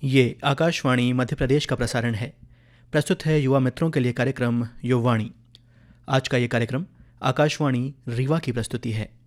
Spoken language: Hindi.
ये आकाशवाणी मध्य प्रदेश का प्रसारण है। प्रस्तुत है युवा मित्रों के लिए कार्यक्रम युववाणी। आज का ये कार्यक्रम आकाशवाणी रीवा की प्रस्तुति है।